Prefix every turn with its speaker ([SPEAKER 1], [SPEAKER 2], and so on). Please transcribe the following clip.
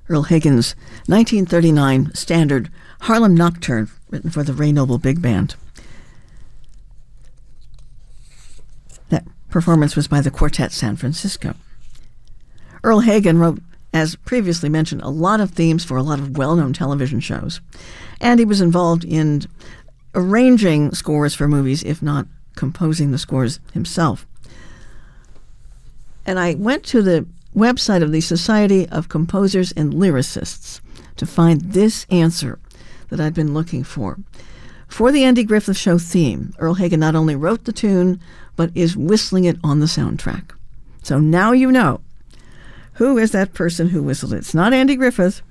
[SPEAKER 1] Earl Hagen's 1939 standard Harlem Nocturne, written for the Ray Noble Big Band. That performance was by the Quartet San Francisco. Earl Hagen wrote, as previously mentioned, a lot of themes for a lot of well-known television shows, and he was involved in arranging scores for movies, if not composing the scores himself. And I went to the website of the Society of Composers and Lyricists to find this answer that I'd been looking for. For the Andy Griffith Show theme, Earl Hagen not only wrote the tune, but is whistling it on the soundtrack. So now you know who is that person who whistled it. It's not Andy Griffith.